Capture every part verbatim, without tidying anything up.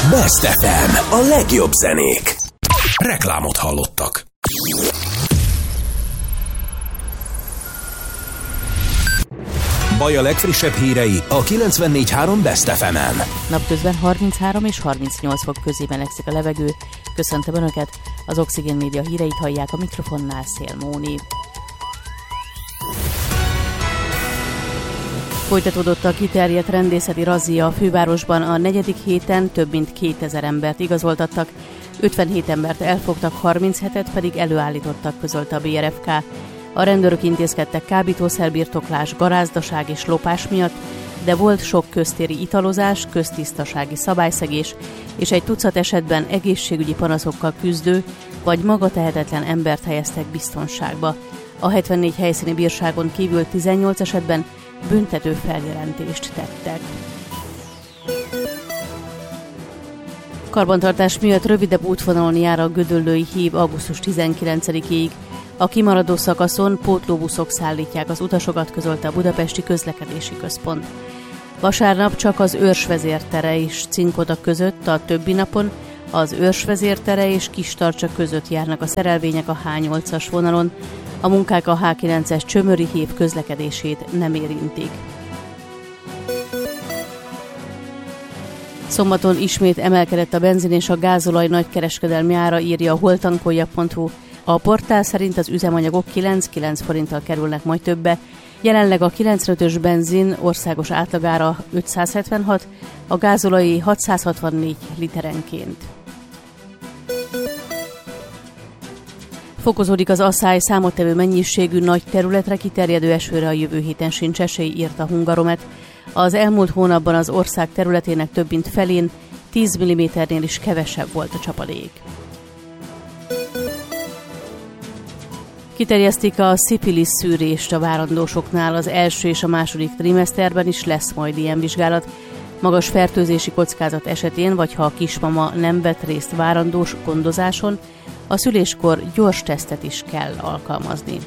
Best ef em, a legjobb zenék. Reklámot hallottak. Baj a legfrissebb hírei a kilencvennégy három Best ef emen. Napközben harminchárom és harmincnyolc fok közé melegszik a levegő. Köszöntöm Önöket, az Oxigén Média híreit hallják, a mikrofonnál Szél Móni. Folytatódott a kiterjedt rendészeti razzia a fővárosban, a negyedik héten több mint kétezer embert igazoltattak, ötvenhét embert elfogtak, harminchetet pedig előállítottak, közölte a bé er ef ká. A rendőrök intézkedtek kábítószerbirtoklás, garázdaság és lopás miatt, de volt sok köztéri italozás, köztisztasági szabályszegés és egy tucat esetben egészségügyi panaszokkal küzdő vagy magatehetetlen embert helyeztek biztonságba. A hetvennégy helyszíni bírságon kívül tizennyolc esetben büntető feljelentést tettek. Karbantartás miatt rövidebb útvonalon jár a gödöllői hív augusztus tizenkilencedikéig. A kimaradó szakaszon pótlóbuszok szállítják az utasokat, közölte a Budapesti Közlekedési Központ. Vasárnap csak az Őrsvezértere és Cinkoda között, a többi napon az Őrsvezértere és Kistarcsa között járnak a szerelvények a há nyolcas vonalon. A munkák a há kilences Csömöri hív közlekedését nem érintik. Szombaton ismét emelkedett a benzin és a gázolaj nagykereskedelmi ára, írja a holtankolja pont hu. A portál szerint az üzemanyagok kilenc-kilenc forinttal kerülnek majd többe. Jelenleg a kilencvenötös benzin országos átlagára ötszázhetvenhat, a gázolai hatszázhatvannégy literenként. Fokozódik az asszály, számottevő mennyiségű nagy területre kiterjedő esőre a jövő héten sincs esély, írta a Hungaromet. Az elmúlt hónapban az ország területének több mint felén tíz milliméternél is kevesebb volt a csapadék. Kiterjesztik a szifilis szűrést a várandósoknál, az első és a második trimeszterben is lesz majd ilyen vizsgálat. Magas fertőzési kockázat esetén, vagy ha a kismama nem vett részt várandós gondozáson, a szüléskor gyors tesztet is kell alkalmazni.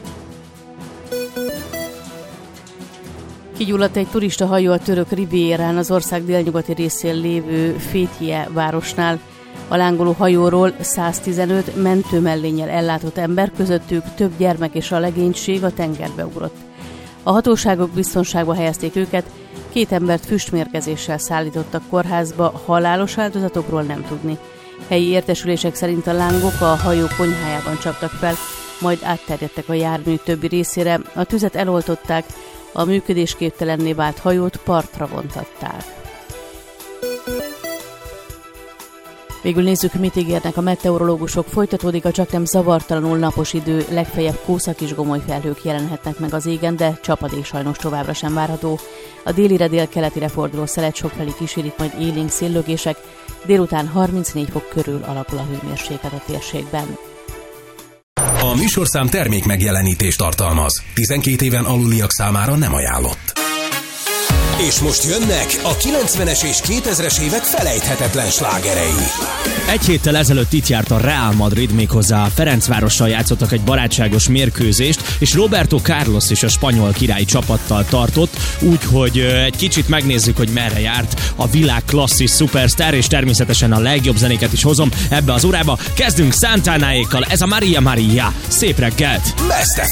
Kigyulladt egy turistahajó a török Rivierán, az ország délnyugati részén lévő Fethiye városnál. A lángoló hajóról száztizenöt mentőmellénnyel ellátott ember, közöttük több gyermek és a legénység a tengerbe ugrott. A hatóságok biztonságba helyezték őket, két embert füstmérgezéssel szállítottak kórházba, halálos áldozatokról nem tudni. Helyi értesülések szerint a lángok a hajó konyhájában csaptak fel, majd átterjedtek a jármű többi részére, a tüzet eloltották, a működésképtelenné vált hajót partra vontatták. Végül nézzük, mit ígérnek a meteorológusok. Folytatódik a csaknem zavartalanul napos idő, legfeljebb kószak és gomoly felhők jelenhetnek meg az égen, de csapadék sajnos továbbra sem várható. A délire délkeletire forduló szelet sokfelé kísérik majd élénk széllögések, délután harmincnégy fok körül alakul a hőmérséklet a térségben. A műsorszám termék megjelenítést tartalmaz. tizenkét éven aluliak számára nem ajánlott. És most jönnek a kilencvenes és kétezres évek felejthetetlen slágerei. Egy héttel ezelőtt itt járt a Real Madrid, méghozzá a Ferencvárossal játszottak egy barátságos mérkőzést, és Roberto Carlos is a spanyol királyi csapattal tartott, úgyhogy egy kicsit megnézzük, hogy merre járt a világ klasszis szupersztár, és természetesen a legjobb zenéket is hozom ebbe az órába. Kezdünk Santanáékkal, ez a Maria Maria. Szép reggelt! Best